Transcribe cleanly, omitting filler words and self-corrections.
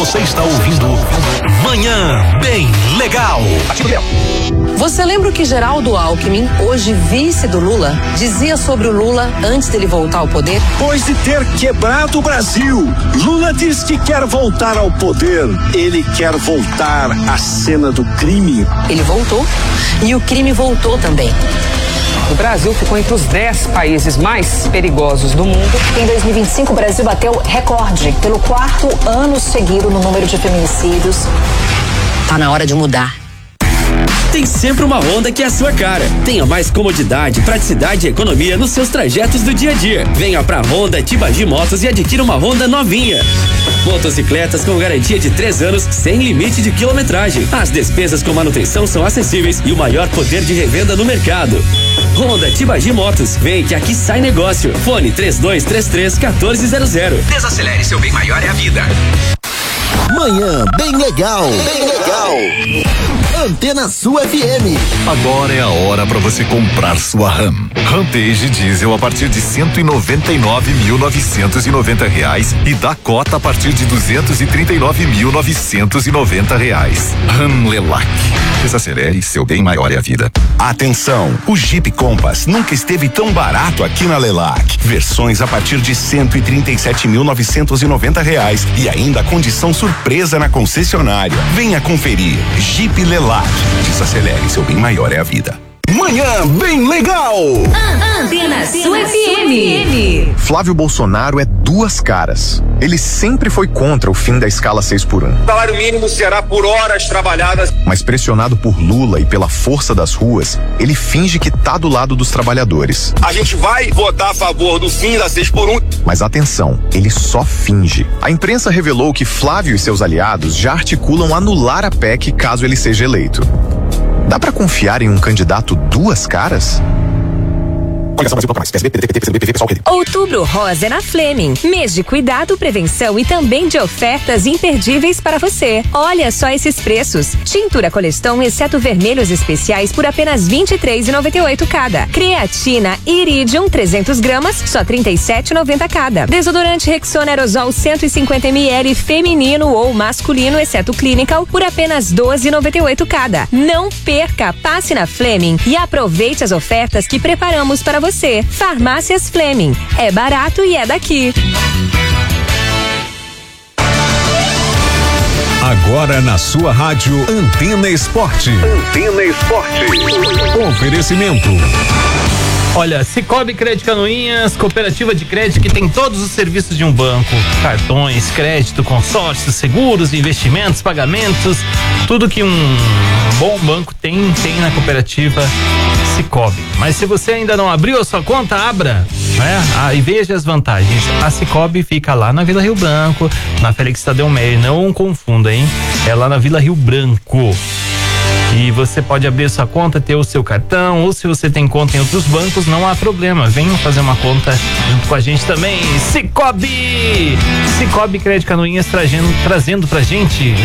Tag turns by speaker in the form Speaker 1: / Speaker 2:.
Speaker 1: Você está ouvindo Manhã Bem Legal.
Speaker 2: Você lembra o que Geraldo Alckmin, hoje vice do Lula, dizia sobre o Lula antes dele voltar ao poder?
Speaker 3: Depois de ter quebrado o Brasil, Lula diz que quer voltar ao poder. Ele quer voltar à cena do crime.
Speaker 2: Ele voltou e o crime voltou também.
Speaker 4: O Brasil ficou entre os 10 países mais perigosos do mundo.
Speaker 5: Em 2025, o Brasil bateu recorde pelo 4º ano seguido no número de feminicídios.
Speaker 2: Tá na hora de mudar.
Speaker 6: Tem sempre uma Honda que é a sua cara. Tenha mais comodidade, praticidade e economia nos seus trajetos do dia a dia. Venha pra Honda Tibagi Motos e adquira uma Honda novinha. Motocicletas com garantia de 3 anos, sem limite de quilometragem. As despesas com manutenção são acessíveis e o maior poder de revenda no mercado. Honda Tibagi Motos, vem que aqui sai negócio. Fone 3233-1400.
Speaker 1: Desacelere, seu bem maior é a vida.
Speaker 7: Manhã Bem Legal. Bem legal. Antena Sul FM.
Speaker 8: Agora é a hora para você comprar sua Ram. Rampage Diesel a partir de R$199.990 e Dakota a partir de R$239.990. Ram Lelac. Desacelere, seu bem maior é a vida.
Speaker 9: Atenção, o Jeep Compass nunca esteve tão barato aqui na Lelac. Versões a partir de R$137.990 e ainda condição surpresa na concessionária. Venha conferir. Jeep Lelac. Desacelere, seu bem maior é a vida. Manhã Bem Legal.
Speaker 10: Antena Sul FM.
Speaker 11: Flávio Bolsonaro é duas caras. Ele sempre foi contra o fim da escala 6x1.
Speaker 12: O salário mínimo será por horas trabalhadas.
Speaker 11: Mas pressionado por Lula e pela força das ruas, ele finge que tá do lado dos trabalhadores.
Speaker 12: A gente vai votar a favor do fim da 6x1.
Speaker 11: Mas atenção, ele só finge. A imprensa revelou que Flávio e seus aliados já articulam anular a PEC caso ele seja eleito. Dá pra confiar em um candidato duas caras?
Speaker 10: Outubro Rosa é na Fleming. Mês de cuidado, prevenção e também de ofertas imperdíveis para você. Olha só esses preços. Tintura Coleston, exceto vermelhos especiais, por apenas R$23,98 cada. Creatina Iridium 300 gramas, só R$37,90 cada. Desodorante Rexona Aerosol 150 ml feminino ou masculino, exceto Clinical, por apenas R$12,98 cada. Não perca, passe na Fleming e aproveite as ofertas que preparamos para você. Farmácias Fleming. É barato e é daqui.
Speaker 1: Agora na sua rádio Antena Esporte.
Speaker 3: Antena Esporte.
Speaker 1: Oferecimento.
Speaker 13: Olha, Cicobi Crédito Canoinhas, cooperativa de crédito que tem todos os serviços de um banco: cartões, crédito, consórcios, seguros, investimentos, pagamentos, tudo que um bom banco tem na cooperativa Cicobi. Mas se você ainda não abriu a sua conta, abra, né? E veja as vantagens. A Cicobi fica lá na Vila Rio Branco, na Félix Tadeu Meyer, não confunda, hein? É lá na Vila Rio Branco. E você pode abrir sua conta, ter o seu cartão, ou se você tem conta em outros bancos, não há problema. Venham fazer uma conta junto com a gente também. Cicobi! Cicobi Crédito Canoinhas trazendo pra gente